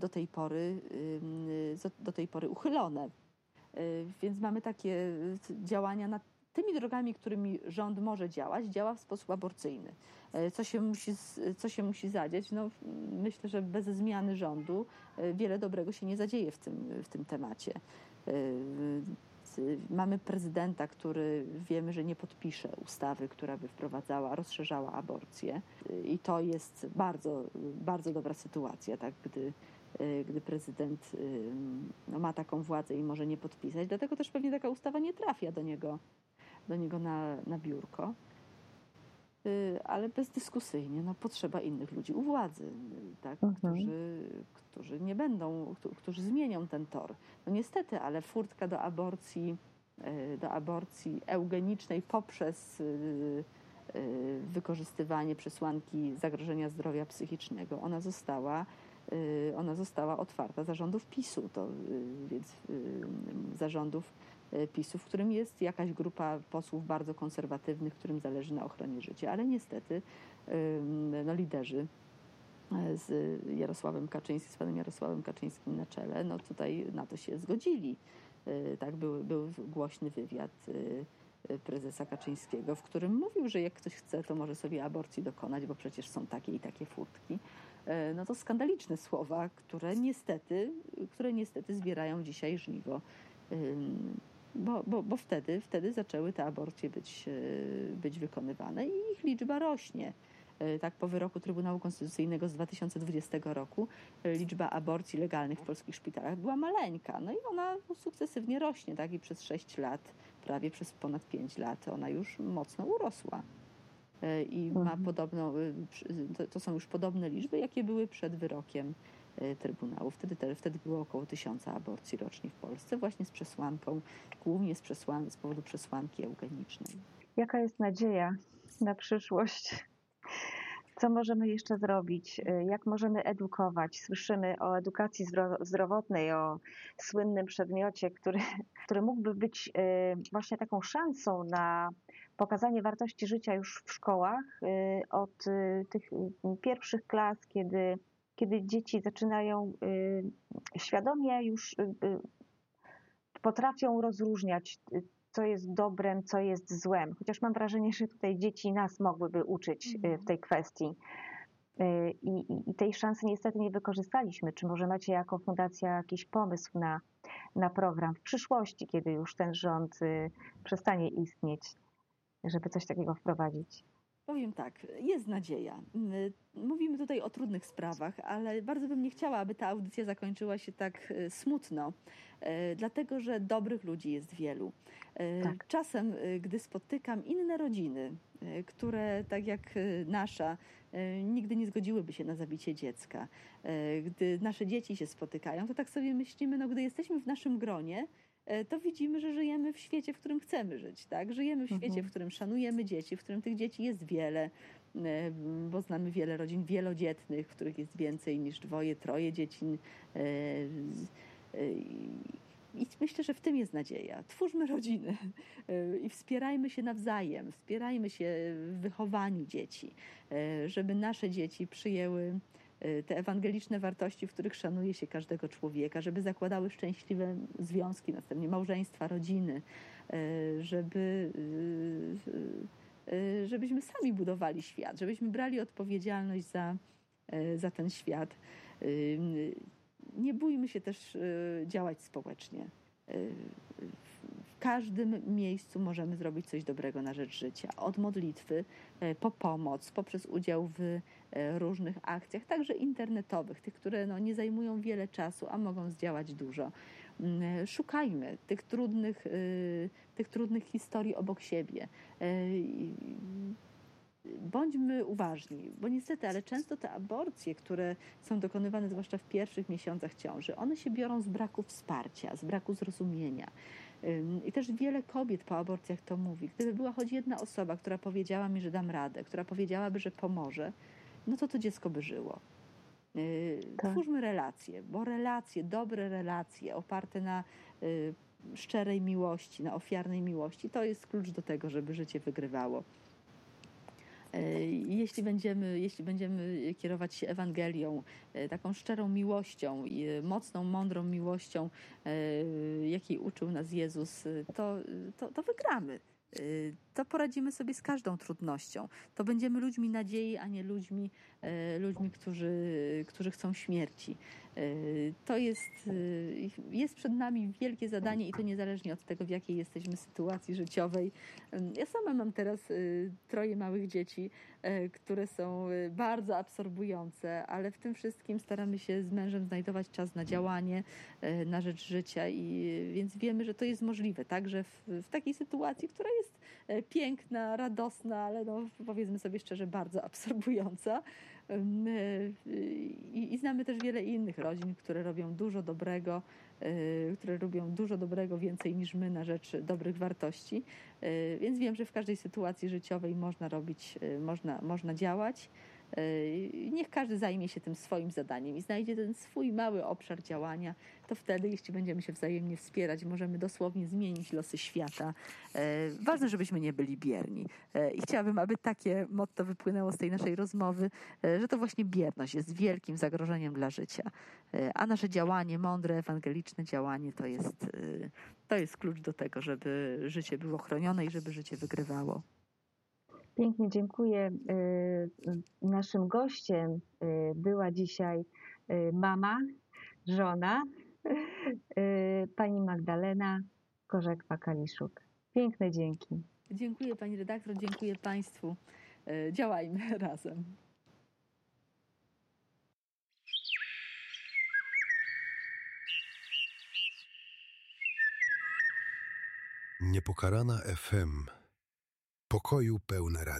do tej pory uchylone. Więc mamy takie działania nad tymi drogami, którymi rząd może działać, działa w sposób aborcyjny. Co się musi zadziać? No, myślę, że bez zmiany rządu wiele dobrego się nie zadzieje w tym temacie. Mamy prezydenta, który wiemy, że nie podpisze ustawy, która by rozszerzała aborcję. I to jest bardzo, bardzo dobra sytuacja, tak, gdy prezydent ma taką władzę i może nie podpisać. Dlatego też pewnie taka ustawa nie trafia do niego na biurko. Ale bezdyskusyjnie potrzeba innych ludzi u władzy, tak? Którzy nie będą, którzy zmienią ten tor. No niestety, ale furtka do aborcji eugenicznej poprzez wykorzystywanie przesłanki zagrożenia zdrowia psychicznego, ona została otwarta za rządów PiS-u, więc zarządów PiS-u, w którym jest jakaś grupa posłów bardzo konserwatywnych, którym zależy na ochronie życia, ale niestety liderzy z z panem Jarosławem Kaczyńskim na czele, tutaj na to się zgodzili. Tak, był głośny wywiad prezesa Kaczyńskiego, w którym mówił, że jak ktoś chce, to może sobie aborcji dokonać, bo przecież są takie i takie furtki. To skandaliczne słowa, które niestety zbierają dzisiaj żniwo. Bo wtedy zaczęły te aborcje być wykonywane i ich liczba rośnie. Tak, po wyroku Trybunału Konstytucyjnego z 2020 roku liczba aborcji legalnych w polskich szpitalach była maleńka. No i ona sukcesywnie rośnie, tak, i przez 6 lat, prawie przez ponad 5 lat ona już mocno urosła. I ma to są już podobne liczby, jakie były przed wyrokiem Trybunału. Wtedy było około 1000 aborcji rocznie w Polsce, właśnie głównie z powodu przesłanki eugenicznej. Jaka jest nadzieja na przyszłość? Co możemy jeszcze zrobić? Jak możemy edukować? Słyszymy o edukacji zdrowotnej, o słynnym przedmiocie, który mógłby być właśnie taką szansą na pokazanie wartości życia już w szkołach od tych pierwszych klas, kiedy dzieci zaczynają świadomie już potrafią rozróżniać, co jest dobrem, co jest złem. Chociaż mam wrażenie, że tutaj dzieci nas mogłyby uczyć w tej kwestii. I tej szansy niestety nie wykorzystaliśmy. Czy może macie jako fundacja jakiś pomysł na program w przyszłości, kiedy już ten rząd przestanie istnieć, żeby coś takiego wprowadzić? Powiem tak, jest nadzieja. Mówimy tutaj o trudnych sprawach, ale bardzo bym nie chciała, aby ta audycja zakończyła się tak smutno, dlatego że dobrych ludzi jest wielu. Tak. Czasem, gdy spotykam inne rodziny, które tak jak nasza nigdy nie zgodziłyby się na zabicie dziecka, gdy nasze dzieci się spotykają, to tak sobie myślimy, gdy jesteśmy w naszym gronie, to widzimy, że żyjemy w świecie, w którym chcemy żyć. Tak? Żyjemy w świecie, w którym szanujemy dzieci, w którym tych dzieci jest wiele, bo znamy wiele rodzin wielodzietnych, w których jest więcej niż 2, 3 dzieci. I myślę, że w tym jest nadzieja. Twórzmy rodziny i wspierajmy się nawzajem, wspierajmy się w wychowaniu dzieci, żeby nasze dzieci przyjęły te ewangeliczne wartości, w których szanuje się każdego człowieka, żeby zakładały szczęśliwe związki, następnie małżeństwa, rodziny, żebyśmy sami budowali świat, żebyśmy brali odpowiedzialność za ten świat. Nie bójmy się też działać społecznie. W każdym miejscu możemy zrobić coś dobrego na rzecz życia. Od modlitwy, po pomoc, poprzez udział w różnych akcjach, także internetowych, tych, które nie zajmują wiele czasu, a mogą zdziałać dużo. Szukajmy tych trudnych historii obok siebie. Bądźmy uważni, bo niestety, ale często te aborcje, które są dokonywane zwłaszcza w pierwszych miesiącach ciąży, one się biorą z braku wsparcia, z braku zrozumienia. I też wiele kobiet po aborcjach to mówi. Gdyby była choć jedna osoba, która powiedziała mi, że dam radę, która powiedziałaby, że pomoże, to dziecko by żyło. Twórzmy relacje, bo dobre relacje oparte na szczerej miłości, na ofiarnej miłości, to jest klucz do tego, żeby życie wygrywało. Jeśli będziemy kierować się Ewangelią, taką szczerą miłością i mocną, mądrą miłością, jakiej uczył nas Jezus, to wygramy. To poradzimy sobie z każdą trudnością. To będziemy ludźmi nadziei, a nie ludźmi, którzy chcą śmierci. To jest przed nami wielkie zadanie i to niezależnie od tego, w jakiej jesteśmy sytuacji życiowej. Ja sama mam teraz 3 małych dzieci, które są bardzo absorbujące, ale w tym wszystkim staramy się z mężem znajdować czas na działanie, na rzecz życia więc wiemy, że to jest możliwe, także w takiej sytuacji, która jest piękna, radosna, ale powiedzmy sobie szczerze, bardzo absorbująca. I znamy też wiele innych rodzin, które robią dużo dobrego, więcej niż my na rzecz dobrych wartości. Więc wiem, że w każdej sytuacji życiowej można działać. Niech każdy zajmie się tym swoim zadaniem i znajdzie ten swój mały obszar działania. To wtedy, jeśli będziemy się wzajemnie wspierać, możemy dosłownie zmienić losy świata. Ważne, żebyśmy nie byli bierni. I chciałabym, aby takie motto wypłynęło z tej naszej rozmowy, że to właśnie bierność jest wielkim zagrożeniem dla życia. A nasze działanie, mądre, ewangeliczne działanie, to jest klucz do tego, żeby życie było chronione i żeby życie wygrywało. Pięknie dziękuję. Naszym gościem była dzisiaj mama, żona, pani Magdalena Korzekwa-Kaliszuk. Piękne dzięki. Dziękuję pani redaktor, dziękuję państwu. Działajmy razem. Niepokalana FM. Pokoju pełne radio.